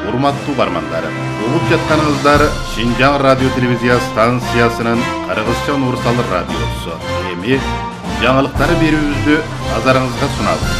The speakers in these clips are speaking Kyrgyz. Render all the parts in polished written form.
Урматтуу угармандар, угуп жатканыңыздар Шинжаң радио телевизия станциясынын Кыргызча Нурсал радиосу. Эми жаңылыктар берүүбүздү назарыңызга сунабыз.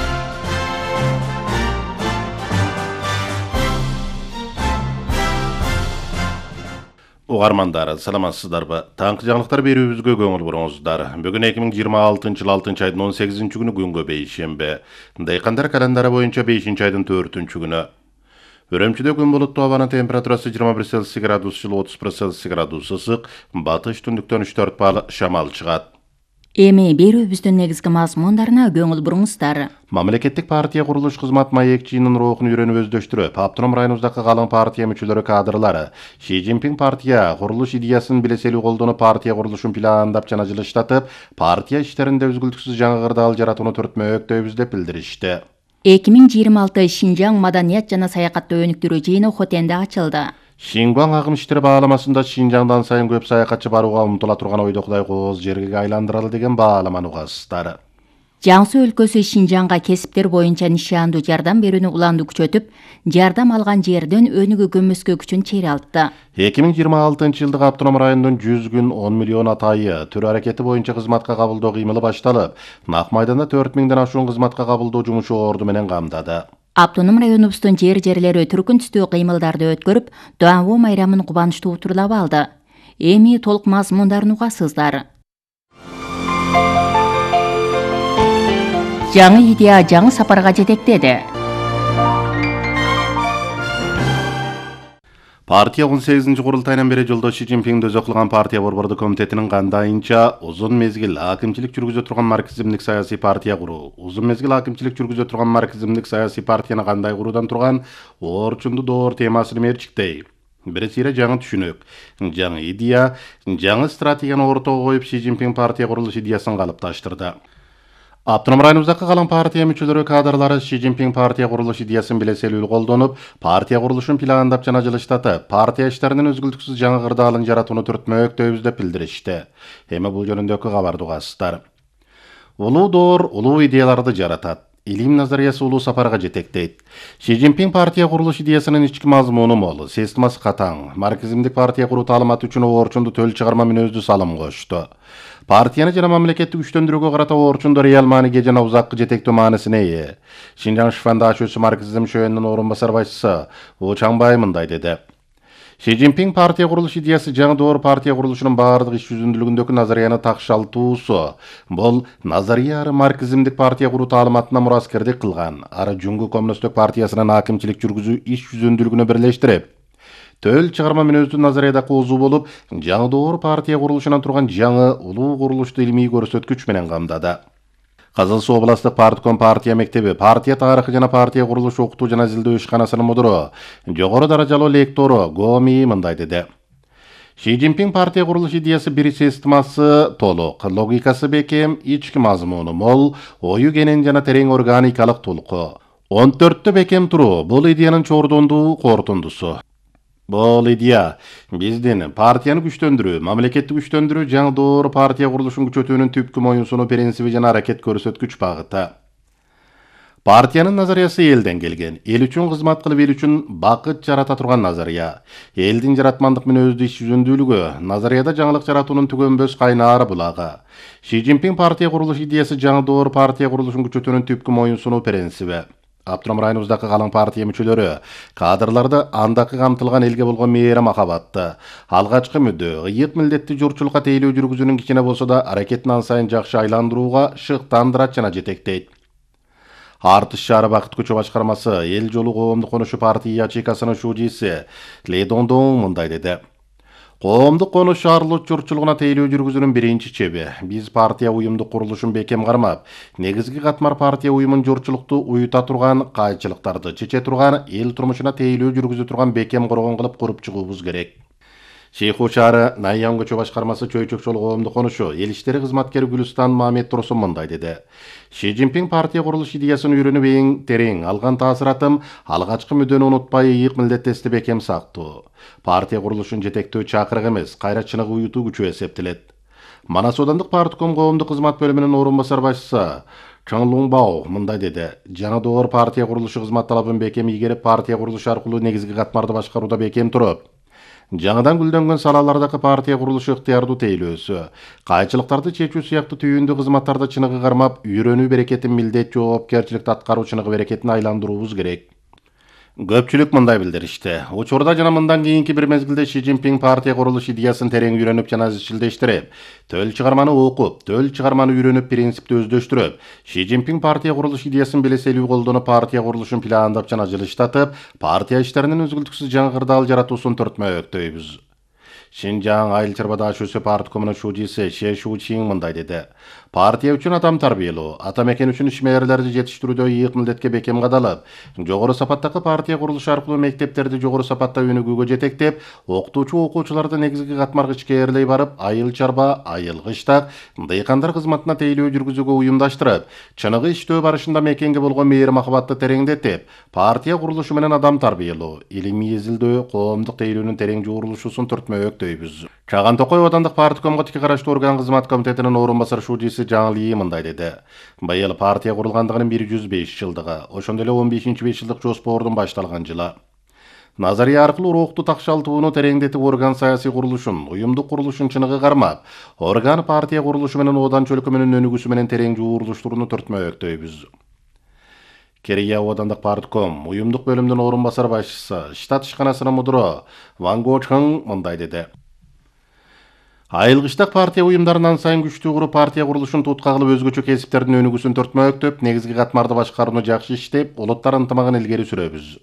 Угармандар, саламатсыздарбы? Таңкы жаңылыктар берүүбүзгө көңүл буруңуздар. Бүгүн 2026 6 айдын 18 күнү күнгө бейшембе. Дайкандар календары боюнча 5 айдын 4 күнү. Өрөмчүдө күн булуттуу, абанын температурасы 21 Цельсий градус жылы, 30 Цельсий градус ысык, батыш түндүктөн 3-4 бал шамал чыгат. Эми берүүбүздүн негизги мазмундарына көңүл буруңуздар. Мамлекеттик партия курулуш кызмат маекчинин рухун үйрөнүп өздөштүрүп, Автоном районубуздагы калың партия мүчөлөрү кадрлары Ши Цзиньпин партия курулуш идеясын билеселүү колдонуп, партия курулушун пландап жана жылыштатып, партия иштеринде үзгүлтүксүз жаңы кырдаал жаратууну түртмөктөйбүз деп билдиришти. 2026 Шинжаң маданият жана саякатты өнүктүрүү жыйыны Хотенде ачылды. Шингуаң агым иштери бааламасында Шинжаңдан сайын көп саякатчы барууга умтула турган ойдо Кудай кооз жерге айландыралы деген бааламаны угасыздар. Жаңсы өлкөсү Шинжаңга кесиптер боюнча нишандуу жардам берүүнү уланды күчөтүп, жардам алган жерден өнүгүү көмөскө күчүн чейре алтты. 2026 жылдык Автоном районунун 100 күн 10 миллион атайы түр аракети боюнча кызматка кабылдоо кыймылы башталып, Нак майданда 4000ден ашуун кызматка кабылдоо жумушу орду менен камдады. Автоном районубуздун жерлери түркүн түстүү кыймылдарды өткөрүп, Дуанбу майрамын кубанычтуу утурлап алды. Эми толук мазмундарын угасыздар. Жаңы идея жаңы сапарга жетектеди. Партия 18-ci курултайынан бери жолдош Ши Цзиньпинди өзү кылган партия борбордук комитетинин кандайынча узун мезгил акимчилик жүргүзө турган марксизмдик саясий партия куруу, узун мезгил акимчилик жүргүзө турган марксизмдик саясий партияны кандай куруудан турган орчунду доор темасын мерчиктей. Бирисире жаңы түшүнүк, жаңы идея, жаңы стратегияны ортого коюп Ши Цзиньпин партия курулуш идеясын калыпташтырды. Автоном районубуздагы калың партия мүчөлөрү кадрлары Ши Цзиньпин партия курулуш идеясын билеселүү колдонуп, партия курулушун пландап жана жылыштатып, партия иштеринин өзгүлтүксүз жаңы кырдаалын жаратууну түртмөктөйбүз деп билдиришти. Эми бул жөнүндөгү кабарды угасыздар. Улуу доор улуу идеяларды жаратат. Илим назариясы улуу сапарга жетектейт. Ши Цзиньпин партия курулуш идеясынын ички мазмуну мол, системасы катаң. Марксизмдик партия куруу таалыматы үчүн орчунду төл чыгарма мүнөздүү салым кошту. Партияны жана мамлекеттик күчтөндүрүүгө карата орчунду реал мааниге жана узаккы жетектөө маанисине ээ. Шинжаң шифандашуучу марксизм шөөнүнүн орун басар башчысы У Чаңбай мындай деди. Ши Цзиньпин партия курулуш идеясы жаңы доор партия курулушунун баардык иш жүзүндүүлүгүндөгү назарияны такшалтуусу. Бул назария ары марксизмдик партия куруу таалыматына мураскердик кылган, ары Жүнгү коммунисттик партиясынын акимчилик жүргүзүү иш жүзүндүүлүгүнө бирлештирип, төл чыгарма мүнөздүү назарияда козуу болуп, жаңы доор партия курулушунан турган жаңы улуу курулушту илимий көрсөткүч менен камдады. Кызыл Суу областык партком партия мектеби, партия тарыхы жана партия курулуш окутуу жана изилдөө ишканасынын мудуру, жогору даражалуу лектору Гоми мындай деди. Ши Цзиньпин партия курулуш идеясы бир системасы толук, логикасы бекем, ички мазмуну мол, ою кенен жана терең органикалык толку. 14-тө бекем туруу бул идеянын чордондуу кортундусу. Бул идея биздин партияны күчтөндүрүү, мамлекетти күчтөндүрүү, жаңы доор партия курулушун күчөтүүнүн түпкү моюнсунуу принциби жана аракет көрсөткүч багыты. Партиянын назариясы элден келген, эл үчүн кызмат кылып, эл үчүн бакыт жарата турган назария. Элдин жаратмандык мүнөздүү иш жүзүндүүлүгү, назарияда жаңылык жаратуунун түгөнбөс кайнаары булагы. Ши Цзиньпин партия курулуш идеясы жаңы доор партия курулушун күчөтүүнүн түпкү моюнсунуу принциби. Автоном районубуздагы калың партия мүчөлөрү кадрларды андакы камтылган элге болгон мээри махабатты, алгачкы мүдө, ыйык милдетти журтчулукка тейлөө жүргүзүүнүн кичине болсо да аракетин ан сайын жакшы айландырууга шыктандырат жана жетектейт. Артыш шаары бакыт көчө башкармасы эл жолу коомдук конушу партия ячейкасынын шужиси Ли Дондон мындай деди. Коомдук конуш шаарлык журтчулугуна тейлөө жүргүзүүнүн биринчи чеби. Биз партия уюмдук курулушун бекем кармап, негизги катмар партия уюмун журтчулукту уюта турган, кайчылыктарды чече турган, эл турмушуна тейлөө жүргүзө турган бекем коргон кылып куруп чыгуубуз керек. Шейху шаары Найян көчө башкармасы чөйчөк жолу коомдук конушу эл иштери кызматкери Гүлстан Мамед Турсун мындай деди. Ши Цзиньпин партия курулуш идеясын үйрөнүп эң терең алган таасыратым алгачкы мүдөнү унутпай ыйык милдеттести бекем сактоо. Партия курулушун жетектөө чакырык эмес, кайра чыныгы уютуу күчү эсептелет. Манас аудандык партком коомдук кызмат бөлүмүнүн орун басар башчысы Чоң Луңбао мындай деди: жаңы доор партия курулушу кызмат талабын бекем ийгерип, партия курулушу аркылуу негизги катмарды башкарууда бекем туруп, жаңыдан гүлдөнгөн салалардагы партия курулушу ыктыярдуу тейлөөсү, кайчылыктарды чечүү сыяктуу түйүндүү кызматтарды чыныгы кармап, үйрөнүү берекетин милдет жоопкерчиликти аткаруу чыныгы берекетин айландыруубуз керек. Көпчүлүк мындай билдиришти. Учурда жана мындан кийинки бир мезгилде Ши Цзиньпин партия курулуш идеясын терең үйрөнүп жана изчилдештирип, төл чыгарманы окуп, төл чыгарманы үйрөнүп, принципти өздөштүрүп, Ши Цзиньпин партия курулуш идеясын белеселүү колдонуп, партия курулушун пландап жана жылыштатып, партия иштеринин үзгүлтүксүз жаңы кырдаал жаратуусун төртмөктөйбүз. Шинжаң Айыл Чарбада Шөсө парткомунун шужиси Ше Шучин мындай деди: партия үчүн адам тарбиялоо, ата мекен үчүн ишмерлерди жетиштирүүдө ийык милдетке бекем кадалып, жогору сапаттагы партия курулушу аркылуу мектептерди жогору сапатта өнүгүүгө жетектеп, окутуучу окуучуларды негизги катмарга ичкээрлей барып, айыл чарба, айыл кыштак, дыйкандар кызматына тейлөө жүргүзүүгө уюмдаштырып, чыныгы иштөө барышында мекенге болгон мээри махабатты тереңдетип, партия курулушу менен адам тарбиялоо, илимий изилдөө, коомдук тейлөөнүн терең жуурулушуусун түртмөктөйбүз. Чаган Токой Оодандык парткомго тики караштуу орган кызмат комитетинин орун басар шужиси Жаңыл Ли мындай деди: быйыл партия курулгандыгынын 105 жылдыгы, ошондой эле 15-5 жылдык жоспордун башталган жылы. Назария аркылуу рукту такшалтууну тереңдетип, орган саясий курулушун, уюмдук курулушун чыныгы кармап, орган партия курулушу менен Оодан чөлкөмүнүн өнүгүүсү менен терең жуурулуштууну түртмөктөйбүз. Керия Оодандык партком уюмдук бөлүмдүн орун басар башчысы, штат ишканасынын мудуру Ван Го Чхың мындай деди: айыл кыштак партия уюмдарынан сайын күчтүү куруп, партия курулушун тутка кылып, өзгөчө кесиптердин өнүгүүсүн төртмөктөп, негизги катмарды башкарууну жакшы иштеп, улуттар ынтымагын илгери сүрөбүз.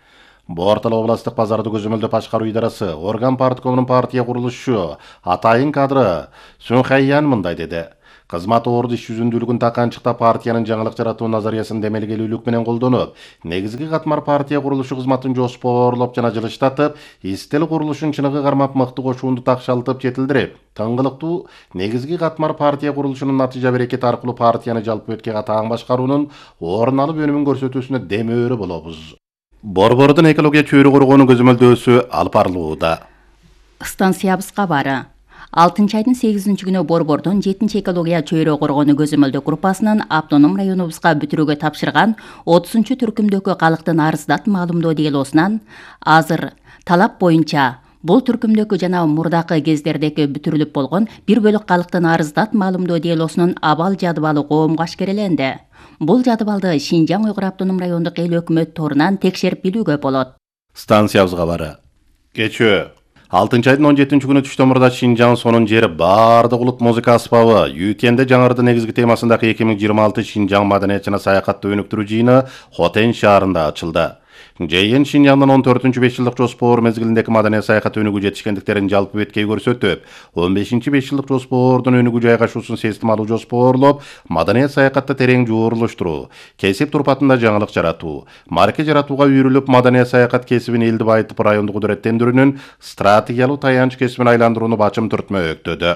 Бортал областтык базарды көзөмөлдөп башкаруу идарасы, орган парткомунун партия курулушу атайын кадры Сүн Хайян мындай деди: кызмат орду иш жүзүндүүлүгүн таканчыктап, партиянын жаңылык жаратуу назариясын демелгелүүлүк менен колдонуп, негизги катмар партия курулушу кызматын жоспорлоп жана жылыштатып, истил курулушун чыныгы кармап, мыкты кошуунду такшалтып, жетилдирип, тыңгылыктуу негизги катмар партия курулушунун натыйжа берекети аркылуу партияны жалпы бетке катаң башкаруунун орун алып өнүмүн көрсөтүүсүнө демөөрү болобуз. Борбордун экология чөйрө коргоонун көзөмөлдөөсү алып барылууда. Станциябыз кабары. 6 айдын 8 күнү Борбордун 7 экология чөйрө коргоonu көзөмөлдөө группасынын автоном районубузга бүтүрүүгө тапшырган 30 түркүмдөгү калктын арыздат маалымдоо делосунан азыр талап боюнча бул түркүмдөгү жана мурдакы кездердеги бүтүрүлүп болгон 1 бөлүк калктын арыздат маалымдоо делосунун абал жадыбалы коомго ашкереленди. Бул жадыбалды Шинжаң Уйгур автоном райондук эл өкмөт торунан текшерип билүүгө болот. Станциябыз кабары. Кечөө 6 айдын 17 күнү түштө мурда Шинжаң сонун жери баардык улут музыка аспабы Ютенде жаңырды негизги темасындагы 2026 Шинжаң маданият жана саякатты өнүктүрүү жыйыны Хотен шаарында ачылды. Жыйын Шинжаңдын 14-5 жылдык жоспор мезгилиндеги маданият саякат өнүгүү жетишкендиктерин жалпы беткей көрсөтүп, 15-5 жылдык жоспордун өнүгүү жайгашуусун системалуу жоспорлоп, маданият саякатты терең жуурулуштуруу, кесип турпатында жаңылык жаратуу, марке жаратууга үйрүлүп, маданият саякат кесибин элди байытып, райондук кудуреттендирүүнүн стратегиялуу таянч кесибин айландырууну бачым түртмөктөдү.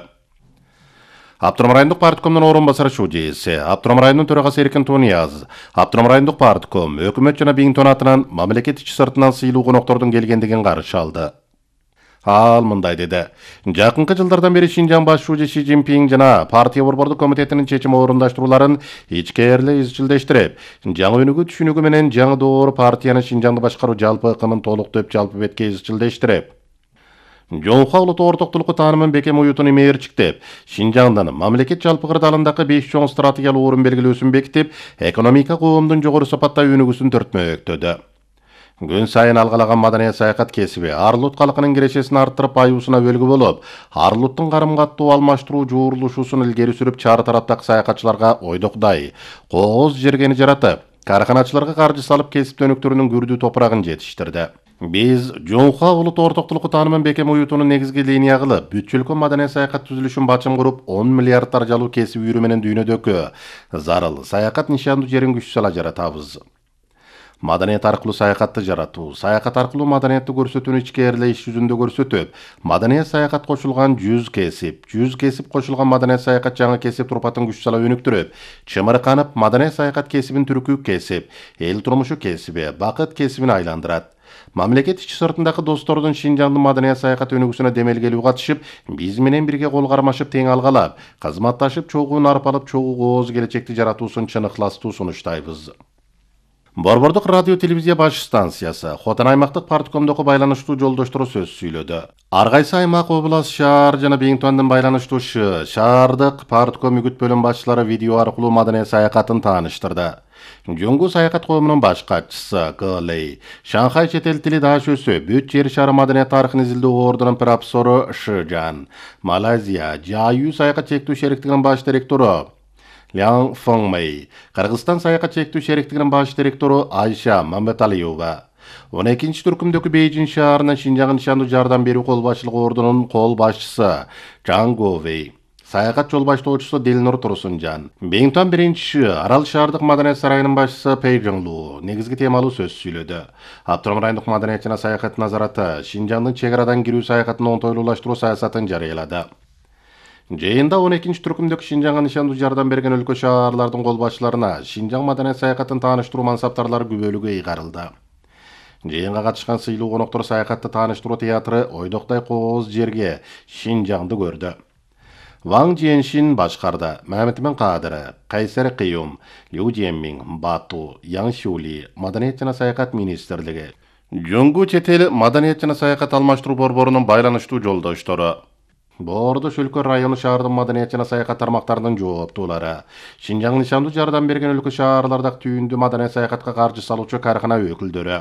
Автоном райондук парткомдун орун басары шужиси, Автоном районунун төрагасы Эркин Тунияз, Автоном райондук партком, өкмөт жана Биңтон атынан мамлекет ичи сыртынан сыйлуу коноктордун келгендигин каршы алды. Ал мындай деди: жакынкы жылдардан бери Шинжаң баш шужи Ши Цзиньпин жана партия борбордук комитетинин чечим орундаштырууларын ичкээрлей изчилдештирип, жаңы өнүгүү түшүнүгү менен жаңы доор партияны Шинжаңды башкаруу жалпы ыкымын толуктоп, жалпы бетке изчилдештирип, Жоңха улуттук ортоктулукку таанымын бекем уютун имээрчиктеп, Шинжаңдын мамлекет жалпы кырдаалындагы 5 чоң стратегиялуу орун белгилөөсүн бекитип, экономика коомдун жогору сапатта өнүгүүсүн түртмөктөдү. Күн сайын алгалаган маданият саякат кесиби Арлут калкынын кирешесин арттырып, аюусуна өлгү болуп, Арлуттун карым-каттуу алмаштыруу жуурулушуусун илгери сүрүп, чар тараптагы саякатчыларга ойдокдай кооз жергени жаратып, карканачыларга каржы салып, кесип өнүктүрүүнүн күрдүү топурагын жетиштирди. Биз Жоңха улуттук ортоктулукку таанымын бекем уютуну негизги линия кылып, бүт чөлкө маданият саякат түзүлүшүн бачым куруп, 10 миллиард даражалуу кесип үйрүү менен дүйнөдөгү зарыл саякат нишандуу жерин күч сала жаратабыз. Маданият аркылуу саякатты жаратуу, саякат аркылуу маданиятты көрсөтүүнү ичкээрлей иш жүзүндө көрсөтүп, маданият саякат кошулган 100 кесип кошулган маданият саякат жаңы кесип турпатын күч сала өнүктүрүп, чымырканып, маданият саякат кесибин түркүү кесип, эл турмушу кесиби, бакыт кесибин айландырат. Мамлекет ичи сыртындагы достордун Шинжаңдын маданият саякат өнүгүүсүнө демелгелүү катышып, биз менен бирге кол кармашып тең алгалап, кызматташып чогуу арпалып чогуу кооз келечекти жаратуусун чын ыхластуу сунуштайбыз. Борбордук радио телевизия баш станциясы Хотан аймактык парткомдогу байланыштуу жолдоштору сөз сүйлөдү. Ар кайсы аймак, область, шаар жана Бейинтуандын байланыштуу шаардык партком үгүт бөлүм башчылары видео аркылуу маданият саякатын тааныштырды. Жоңгу саякат коомунун баш катчысы Гэлэй, Шанхай чет эл тили даашөсү, бүт жер шары маданият тарыхын изилдөө ордунун профессору Шижан, Малайзия Жаю саякат чектүү шериктигинин баш директору Лян Фэнгмэй, Кыргызстан саякат чектүү шериктигинин баш директору Айша Мамбеталиева, 12-нчи түркүмдөгү Бейжин шаарынын Шинжаңга нышандуу жардам берүү кол башчылык ордунун кол башчысы Чан Говей, саякат жол баштоочусу Дилнур Турсунжан, Бейинтуан 1-ши Арал шаардык маданият сарайынын башчысы Пэй Жоңлу негизги темалуу сөз сүйлөдү. Автоном райондук маданият жана саякат назараты Шинжаңдын чек арадан кирүү саякатын оңтойлуулаштыруу саясатын жарыялады. Жыйында 12-нчи түркүмдөгү Шинжаңга нышандуу жардам берген өлкө шаарлардын кол башчыларына Шинжаң маданият саякатын тааныштыруу мансаптарлары күбөлүгү ыйгарылды. Жыйынга катышкан сыйлуу коноктор саякатты тааныштыруу театры ойдоктой кооз жерге Шинжаңды көрдү. Ван Жиэншин башкарды, Мамедмен Кадыры, Кайсер Кыюм, Лю Жеммин, Бату, Яң Шули, маданият жана саякат министрлиги, Жоңгу чет эл маданият жана саякат алмаштыруу борборунун байланыштуу жолдоштору, Бордош өлкө району шаардын маданият жана саякат тармактарынын жооптуулары, Шинжаң нышандуу жардам берген өлкө шаарлардагы түйүндүү маданият саякатка каржы салуучу каркана өкүлдөрү,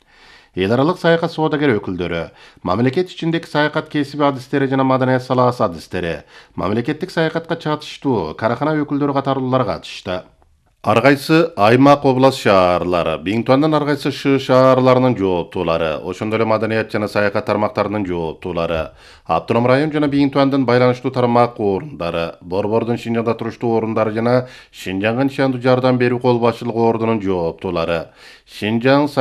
эл аралык саякат соодагер өкүлдөрү, мамлекет ичиндеги саякат кесиби адистери жана маданият салаасы адистери, мамлекеттик саякатка чатыштуу каркана өкүлдөрү катарлуулар катышты. Ар кайсы аймак, область шаарлары, Бейинтуандын ар кайсы шаарларынын жооптуулары, ошондой эле маданият жана саякат тармактарынын жооптуулары, Автоном район жана Бейинтуандын байланыштуу тармак орундары, Борбордун Шинжаңда туруштуу орундары жана Шинжаңга нышандуу жардам берүү кол башчылык ордунун жооптуулары, Шинжаң